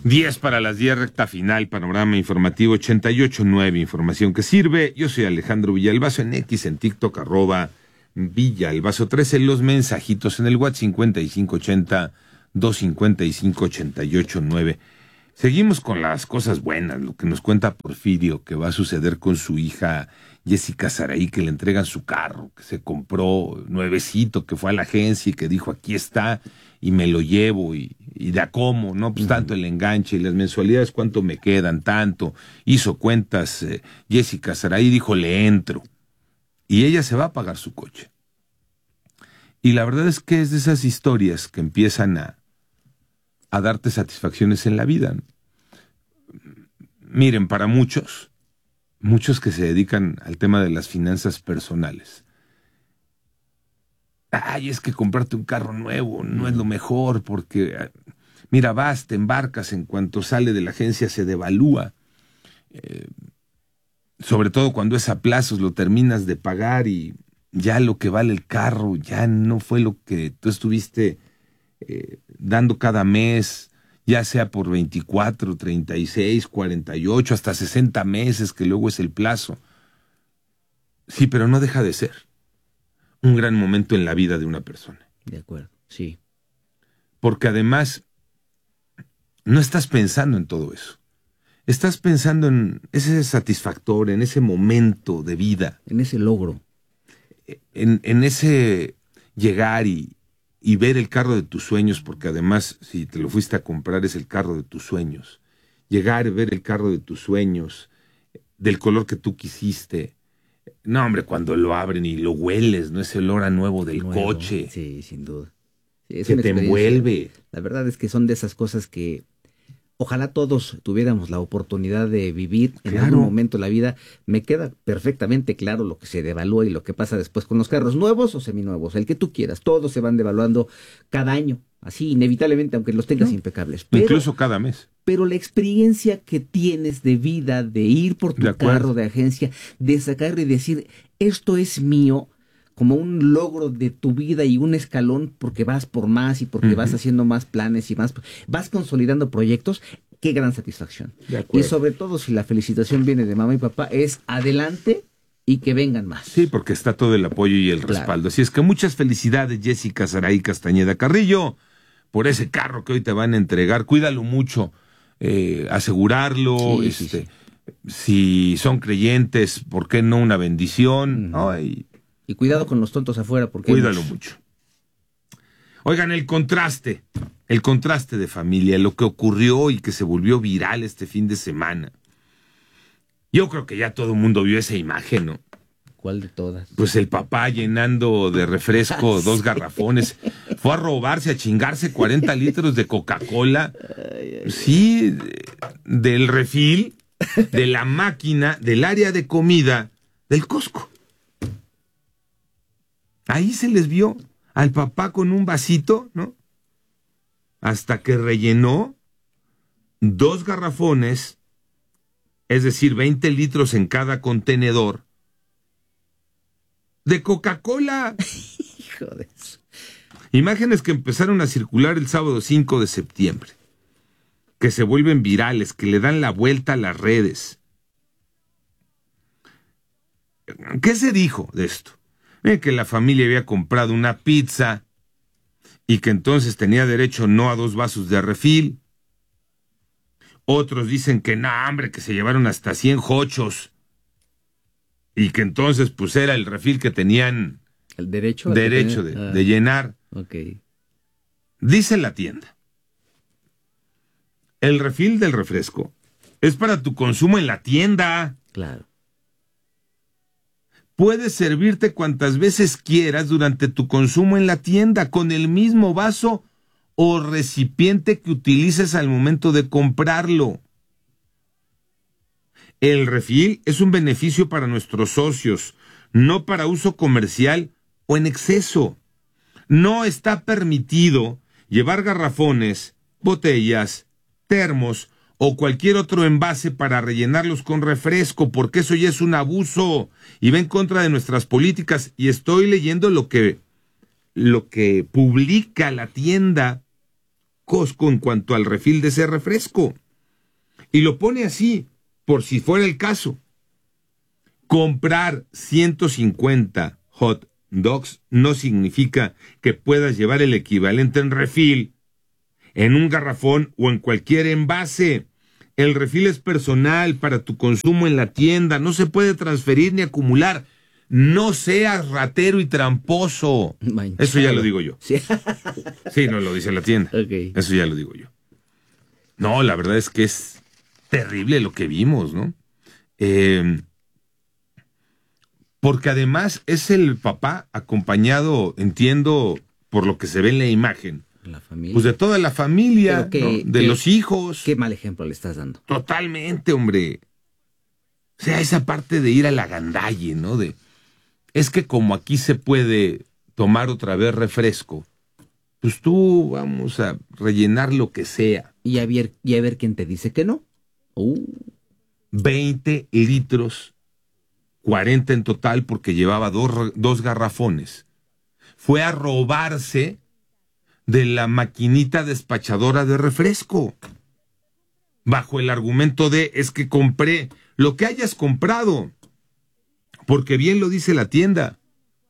10 para las 10, recta final, panorama informativo 88.9, información que sirve. Yo soy Alejandro Villalbazo, en X, en TikTok, @Villalbazo13, los mensajitos en el WhatsApp 5580-255-88.9. Seguimos con las cosas buenas, lo que nos cuenta Porfirio, que va a suceder con su hija Jessica Saraí, que le entregan su carro, que se compró nuevecito, que fue a la agencia y que dijo, aquí está, y me lo llevo, y da cómo, ¿no? Pues tanto el enganche y las mensualidades, ¿cuánto me quedan? Tanto. Hizo cuentas Jessica Saraí, dijo, le entro. Y ella se va a pagar su coche. Y la verdad es que es de esas historias que empiezan a darte satisfacciones en la vida, ¿no? Miren, para muchos que se dedican al tema de las finanzas personales, ay, es que comprarte un carro nuevo no es lo mejor porque, mira, te embarcas, en cuanto sale de la agencia se devalúa, sobre todo cuando es a plazos, lo terminas de pagar y ya lo que vale el carro ya no fue lo que tú estuviste dando cada mes, ya sea por 24, 36, 48, hasta 60 meses, que luego es el plazo. Sí, pero no deja de ser un gran momento en la vida de una persona. De acuerdo, sí. Porque además no estás pensando en todo eso. Estás pensando en ese satisfactor, en ese momento de vida. En ese logro. En ese llegar y ver el carro de tus sueños, porque además, si te lo fuiste a comprar, es el carro de tus sueños. Llegar y ver el carro de tus sueños, del color que tú quisiste. No, hombre, cuando lo abren y lo hueles, ¿no? Ese olor a nuevo del coche. Sí, sin duda. Sí, que te envuelve. La verdad es que son de esas cosas que ojalá todos tuviéramos la oportunidad de vivir en algún momento de la vida. Me queda perfectamente claro lo que se devalúa y lo que pasa después con los carros nuevos o seminuevos, el que tú quieras. Todos se van devaluando cada año, así inevitablemente, aunque los tengas impecables. Pero, incluso cada mes. Pero la experiencia que tienes de vida, de ir por tu carro de agencia, de sacar y decir, esto es mío, como un logro de tu vida y un escalón porque vas por más y porque vas haciendo más planes y más, vas consolidando proyectos, qué gran satisfacción. Y sobre todo si la felicitación viene de mamá y papá, es adelante y que vengan más. Sí, porque está todo el apoyo y el respaldo. Así es que muchas felicidades, Jessica Saraí Castañeda Carrillo, por ese carro que hoy te van a entregar. Cuídalo mucho, asegurarlo, Sí. Si son creyentes, ¿por qué no una bendición? Ay. Y cuidado con los tontos afuera, porque cuídalo mucho. Oigan, el contraste de familia, lo que ocurrió y que se volvió viral este fin de semana. Yo creo que ya todo el mundo vio esa imagen, ¿no? ¿Cuál de todas? Pues el papá llenando de refresco 2 garrafones. Fue a robarse, a chingarse 40 litros de Coca-Cola. Sí, del refil, de la máquina, del área de comida, del Costco. Ahí se les vio al papá con un vasito, ¿no? Hasta que rellenó 2 garrafones, es decir, 20 litros en cada contenedor, de Coca-Cola. Hijo de eso. Imágenes que empezaron a circular el sábado 5 de septiembre, que se vuelven virales, que le dan la vuelta a las redes. ¿Qué se dijo de esto? Que la familia había comprado una pizza y que entonces tenía derecho no a 2 vasos de refil. Otros dicen que no, hombre, que se llevaron hasta 100 jochos y que entonces pues era el refil que tenían el derecho de llenar. Okay. Dice la tienda, el refil del refresco es para tu consumo en la tienda. Claro. Puedes servirte cuantas veces quieras durante tu consumo en la tienda con el mismo vaso o recipiente que utilices al momento de comprarlo. El refil es un beneficio para nuestros socios, no para uso comercial o en exceso. No está permitido llevar garrafones, botellas, termos o cualquier otro envase para rellenarlos con refresco, porque eso ya es un abuso y va en contra de nuestras políticas. Y estoy leyendo lo que publica la tienda. Costco en cuanto al refil de ese refresco. Y lo pone así, por si fuera el caso. Comprar 150 hot dogs no significa que puedas llevar el equivalente en refil, en un garrafón o en cualquier envase. El refil es personal para tu consumo en la tienda, no se puede transferir ni acumular. No seas ratero y tramposo. Manchado. Eso ya lo digo yo. Sí. Sí, no lo dice la tienda. Okay. Eso ya lo digo yo. No, la verdad es que es terrible lo que vimos, ¿no? Porque además es el papá acompañado, entiendo, por lo que se ve en la imagen, la familia. Pues de toda la familia, de los hijos. Qué mal ejemplo le estás dando. Totalmente, hombre. O sea, esa parte de ir a la gandalle, ¿no? Es que como aquí se puede tomar otra vez refresco, pues tú vamos a rellenar lo que sea. Y a ver quién te dice que no. 20 litros, 40 en total, porque llevaba dos garrafones. Fue a robarse de la maquinita despachadora de refresco, bajo el argumento de, es que compré lo que hayas comprado, porque bien lo dice la tienda,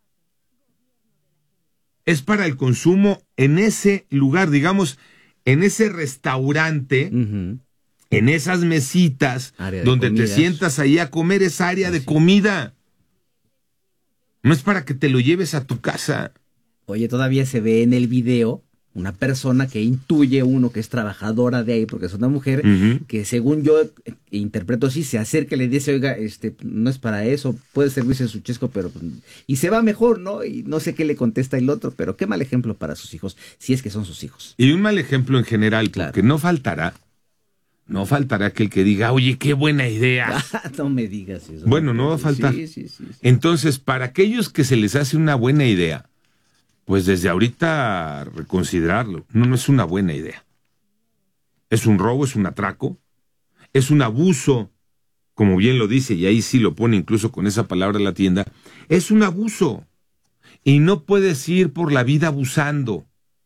es para el consumo en ese lugar, digamos, en ese restaurante, en esas mesitas donde te sientas ahí a comer, esa área de comida. No es para que te lo lleves a tu casa. Oye, todavía se ve en el video una persona que intuye uno que es trabajadora de ahí, porque es una mujer, que según yo interpreto así, se acerca y le dice, oiga, no es para eso, puede servirse su chesco, pero... Y se va mejor, ¿no? Y no sé qué le contesta el otro, pero qué mal ejemplo para sus hijos, si es que son sus hijos. Y un mal ejemplo en general, claro. Porque no faltará aquel que diga, oye, qué buena idea. No me digas eso. Bueno, no va a faltar. Sí. Entonces, para aquellos que se les hace una buena idea, pues desde ahorita reconsiderarlo. No es una buena idea. Es un robo, es un atraco, es un abuso, como bien lo dice, y ahí sí lo pone incluso con esa palabra en la tienda, es un abuso. Y no puedes ir por la vida abusando.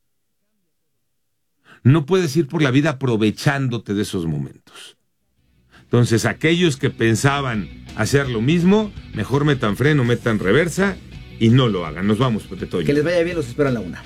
No puedes ir por la vida aprovechándote de esos momentos. Entonces, aquellos que pensaban hacer lo mismo, mejor metan freno, metan reversa, y no lo hagan. Nos vamos, Pepe Toño. Que les vaya bien, los espero a la 1.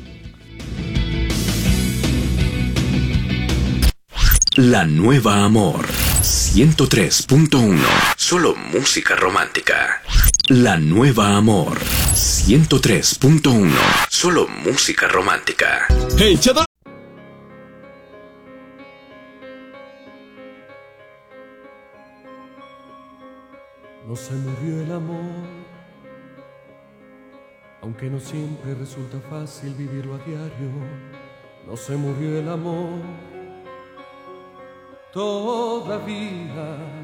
La Nueva Amor 103.1. Solo música romántica. La Nueva Amor 103.1. Solo música romántica. Hey, chada. No se murió el amor, aunque no siempre resulta fácil vivirlo a diario. No se murió el amor, todavía